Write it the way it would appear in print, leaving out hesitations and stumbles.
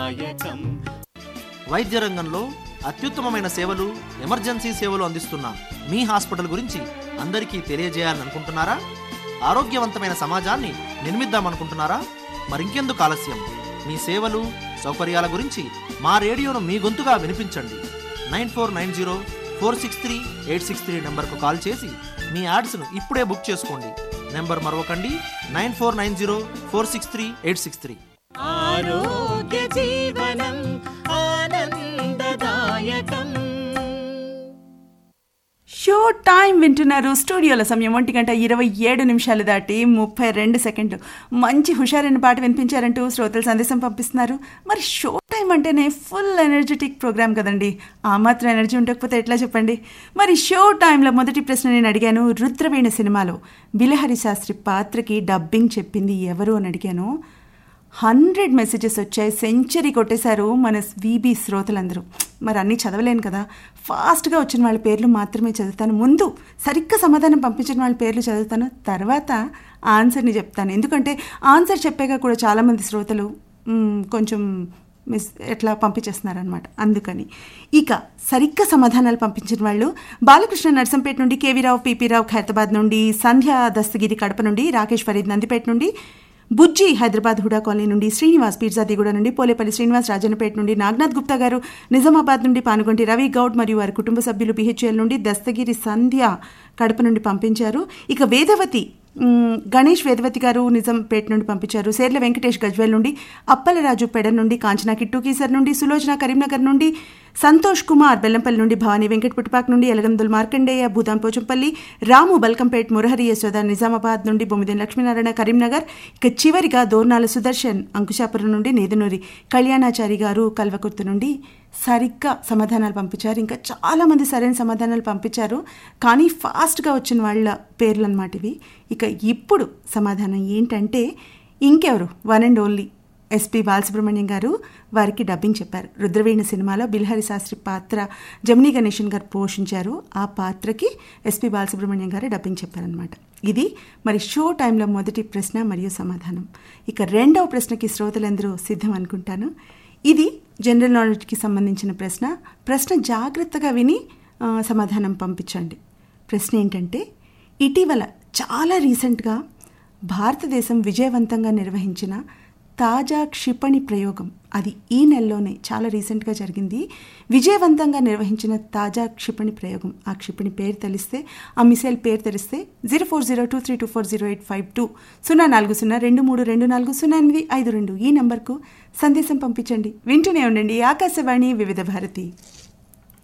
వైద్య రంగంలో అత్యుత్తమమైన సేవలు, ఎమర్జెన్సీ సేవలు అందిస్తున్న మీ హాస్పిటల్ గురించి అందరికీ తెలియజేయాలనుకుంటున్నారా? ఆరోగ్యవంతమైన సమాజాన్ని నిర్మిద్దామనుకుంటున్నారా? మరింకెందుకు ఆలస్యం? మీ సేవలు, సౌకర్యాల గురించి మా రేడియోను మీ గొంతుగా వినిపించండి. 9490463863 నెంబర్కు కాల్ చేసి మీ యాడ్స్ను ఇప్పుడే బుక్ చేసుకోండి. నెంబర్ మరొకండి, 9490463863. ఆరోగ్య జీవనం ఆనందదాయకం. షో టైం వింటున్నారు. స్టూడియోల సమయం 1:27 దాటి 32 మంచి హుషారైన పాట వినిపించారంటూ శ్రోతలు సందేశం పంపిస్తున్నారు. మరి షో టైం అంటేనే ఫుల్ ఎనర్జెటిక్ ప్రోగ్రామ్ కదండి. ఆ మాత్రం ఎనర్జీ ఉండకపోతే ఎట్లా చెప్పండి. మరి షో టైంలో మొదటి ప్రశ్న నేను అడిగాను, రుద్రవీణ సినిమాలో బిలహరి శాస్త్రి పాత్రకి డబ్బింగ్ చెప్పింది ఎవరు అని అడిగాను. 100 మెసేజెస్ వచ్చాయి. సెంచరీ కొట్టేశారు మన వీబీ శ్రోతలందరూ. మరి అన్నీ చదవలేను కదా, ఫాస్ట్గా వచ్చిన వాళ్ళ పేర్లు మాత్రమే చదువుతాను. ముందు సరిగ్గా సమాధానం పంపించిన వాళ్ళ పేర్లు చదువుతాను, తర్వాత ఆన్సర్ని చెప్తాను. ఎందుకంటే ఆన్సర్ చెప్పాక కూడా చాలామంది శ్రోతలు కొంచెం ఎట్లా పంపించేస్తున్నారనమాట. అందుకని ఇక సరిగ్గా సమాధానాలు పంపించిన వాళ్ళు బాలకృష్ణ నర్సంపేట నుండి, కేవీ రావు, పీపీ రావు ఖైరతాబాద్ నుండి, సంధ్యా దస్తగిరి కడప నుండి, రాకేష్ ఫరీద్ నందిపేట నుండి, బుజ్జి హైదరాబాద్ హుడా కాలనీ నుండి, శ్రీనివాస్ పీర్జాదిగూడ నుండి, పోలేపల్లి శ్రీనివాస్ రాజన్నపేట నుండి, నాగనాథ్ గుప్తా గారు నిజామాబాద్ నుండి, పానుగొంటి రవి గౌడ్ మరియు వారి కుటుంబ సభ్యులు బిహెచ్ఎల్ నుండి, దస్తగిరి సంధ్య కడప నుండి పంపించారు. ఇక వేదవతి గణేష్ వేదవతి గారు నిజాంపేట నుండి పంపించారు. సేర్ల వెంకటేష్ గజ్వేల్ నుండి, అప్పలరాజు పెడ నుండి, కాంచనా కిట్టు కీసర్ నుండి, సులోచన కరీంనగర్ నుండి, సంతోష్ కుమార్ బెల్లంపల్లి నుండి, భవానీ వెంకట్ పుట్టుపాక్ నుండి, ఎలగందుల మార్కండేయ భూదాం పోచంపల్లి, రాము బల్కంపేట్, మురహరి యశోద నిజామాబాద్ నుండి, బొమ్మిదేని లక్ష్మీనారాయణ కరీంనగర్. ఇక చివరిగా దోర్నాల సుదర్శన్ అంకుశాపురం నుండి, నేదునూరి కళ్యాణాచారి గారు కల్వకుర్తి నుండి సరిగ్గా సమాధానాలు పంపించారు. ఇంకా చాలామంది సరైన సమాధానాలు పంపించారు, కానీ ఫాస్ట్గా వచ్చిన వాళ్ళ పేర్లు అన్నమాట ఇవి. ఇక ఇప్పుడు సమాధానం ఏంటంటే ఇంకెవరు, one and only SP Balasubrahmanyam గారు వారికి డబ్బింగ్ చెప్పారు. రుద్రవీణ సినిమాలో బిలహరి శాస్త్రి పాత్ర జమినీ గణేశన్ గారు పోషించారు. ఆ పాత్రకి ఎస్పి బాలసుబ్రహ్మణ్యం గారు డబ్బింగ్ చెప్పారనమాట. ఇది మరి షో టైంలో మొదటి ప్రశ్న మరియు సమాధానం. ఇక రెండవ ప్రశ్నకి శ్రోతలందరూ సిద్ధం అనుకుంటాను. ఇది జనరల్ నాలెడ్జ్కి సంబంధించిన ప్రశ్న. ప్రశ్న జాగ్రత్తగా విని సమాధానం పంపించండి. ప్రశ్న ఏంటంటే, ఇటీవల చాలా రీసెంట్గా భారతదేశం విజయవంతంగా నిర్వహించిన తాజా క్షిపణి ప్రయోగం, అది ఈ నెలలోనే చాలా రీసెంట్గా జరిగింది. విజయవంతంగా నిర్వహించిన తాజా క్షిపణి ప్రయోగం, ఆ క్షిపణి పేరు తెలిస్తే, ఆ మిసైల్ పేరు తెలిస్తే 0402324085 04023240852 ఈ నంబర్కు సందేశం పంపించండి. వింటూనే ఉండండి ఆకాశవాణి వివిధ భారతి.